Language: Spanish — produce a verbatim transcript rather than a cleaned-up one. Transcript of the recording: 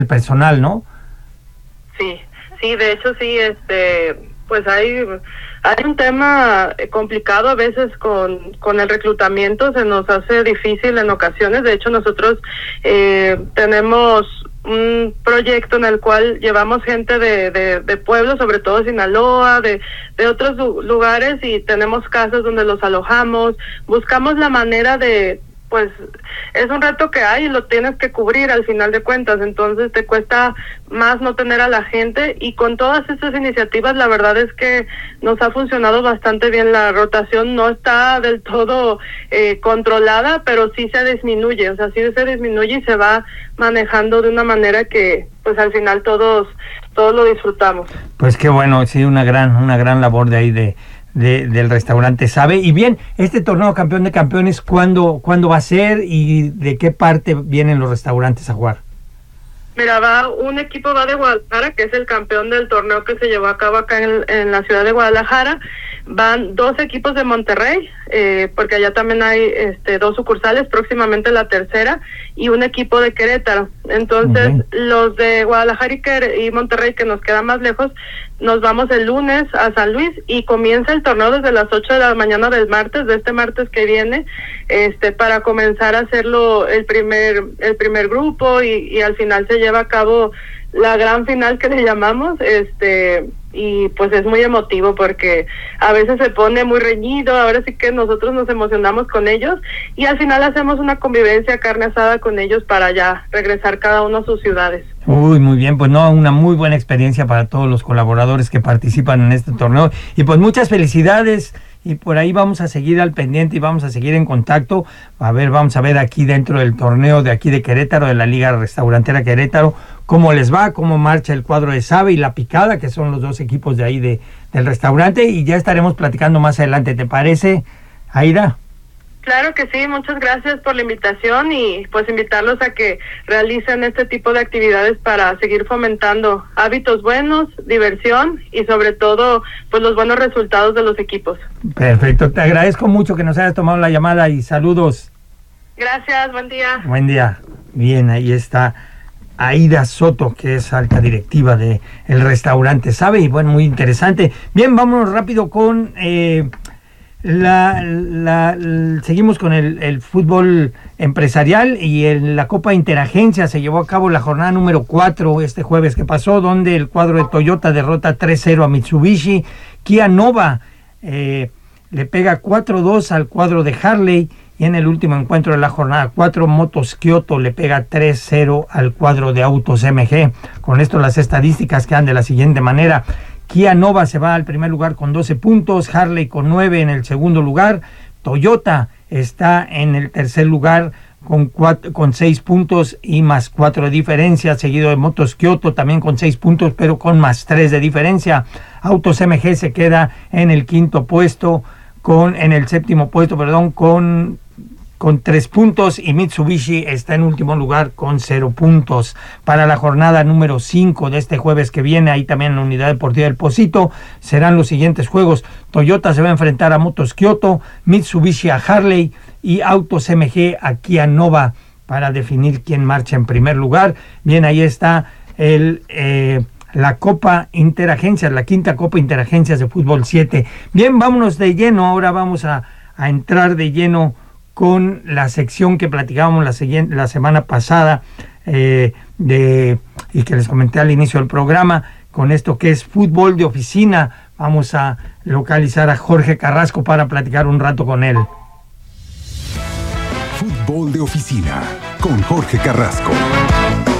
el personal, ¿no? Sí, sí, de hecho sí, este, pues hay, hay un tema complicado a veces con, con el reclutamiento, se nos hace difícil en ocasiones. De hecho nosotros eh, tenemos un proyecto en el cual llevamos gente de, de, de pueblos, sobre todo Sinaloa, de, de otros lugares, y tenemos casas donde los alojamos, buscamos la manera de, pues es un reto que hay y lo tienes que cubrir al final de cuentas, entonces te cuesta más no tener a la gente, y con todas estas iniciativas la verdad es que nos ha funcionado bastante bien. La rotación no está del todo eh, controlada, pero sí se disminuye, o sea, sí se disminuye y se va manejando de una manera que pues al final todos todos lo disfrutamos. Pues qué bueno, sí, una gran, una gran labor de ahí de De, del restaurante Sabe. Y bien, este torneo Campeón de Campeones, ¿cuándo, ¿cuándo va a ser y de qué parte vienen los restaurantes a jugar? Mira, va un equipo va de Guadalajara, que es el campeón del torneo que se llevó a cabo acá en, en la ciudad de Guadalajara. Van dos equipos de Monterrey, eh, porque allá también hay este, dos sucursales, próximamente la tercera, y un equipo de Querétaro. Entonces, okay. Los de Guadalajara y, Quer- y Monterrey, que nos quedan más lejos, nos vamos el lunes a San Luis y comienza el torneo desde las ocho de la mañana del martes, de este martes que viene, este, para comenzar a hacerlo el primer, el primer grupo, y, y al final se lleva a cabo la gran final que le llamamos, este, y pues es muy emotivo porque a veces se pone muy reñido. Ahora sí que nosotros nos emocionamos con ellos y al final hacemos una convivencia, carne asada con ellos para ya regresar cada uno a sus ciudades. Uy, muy bien, pues no, una muy buena experiencia para todos los colaboradores que participan en este torneo, y pues muchas felicidades, y por ahí vamos a seguir al pendiente y vamos a seguir en contacto. A ver, vamos a ver aquí dentro del torneo de aquí de Querétaro, de la Liga Restaurantera Querétaro, cómo les va, cómo marcha el cuadro de Sabe y La Picada, que son los dos equipos de ahí de, del restaurante, y ya estaremos platicando más adelante. ¿Te parece, Aida? Claro que sí, muchas gracias por la invitación, y pues invitarlos a que realicen este tipo de actividades para seguir fomentando hábitos buenos, diversión y sobre todo pues los buenos resultados de los equipos. Perfecto, te agradezco mucho que nos hayas tomado la llamada y saludos. Gracias, buen día. Buen día. Bien, ahí está Aida Soto, que es alta directiva de el restaurante Sabe, y bueno, muy interesante. Bien, vámonos rápido con... Eh, La, la, la, seguimos con el, el fútbol empresarial, y en la Copa Interagencia se llevó a cabo la jornada número cuatro este jueves que pasó, donde el cuadro de Toyota derrota tres cero a Mitsubishi. Kia Nova eh, le pega cuatro dos al cuadro de Harley, y en el último encuentro de la jornada cuatro, Motos Kyoto le pega tres cero al cuadro de Autos M G. Con esto las estadísticas quedan de la siguiente manera: Kia Nova se va al primer lugar con doce puntos, Harley con nueve en el segundo lugar, Toyota está en el tercer lugar con, cuatro, con seis puntos y más cuatro de diferencia, seguido de Motos Kyoto también con seis puntos, pero con más tres de diferencia. Autos M G se queda en el quinto puesto, con en el séptimo puesto, perdón, con... con tres puntos, y Mitsubishi está en último lugar con cero puntos. Para la jornada número cinco de este jueves que viene, ahí también en la Unidad Deportiva del Pocito, serán los siguientes juegos: Toyota se va a enfrentar a Motos Kyoto, Mitsubishi a Harley y Autos M G a Kia Nova, para definir quién marcha en primer lugar. Bien, ahí está el... Eh, la Copa Interagencias, la quinta Copa Interagencias de Fútbol siete. Bien, vámonos de lleno, ahora vamos a, a entrar de lleno con la sección que platicábamos la, siguiente, la semana pasada eh, de, y que les comenté al inicio del programa, con esto que es fútbol de oficina. Vamos a localizar a Jorge Carrasco para platicar un rato con él. Fútbol de oficina con Jorge Carrasco.